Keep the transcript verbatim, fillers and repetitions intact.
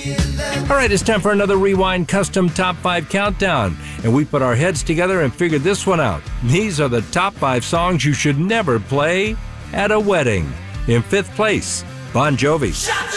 All right, it's time for another Rewind Custom Top five Countdown, and we put our heads together and figured this one out. These are the top five songs you should never play at a wedding. In fifth place, Bon Jovi.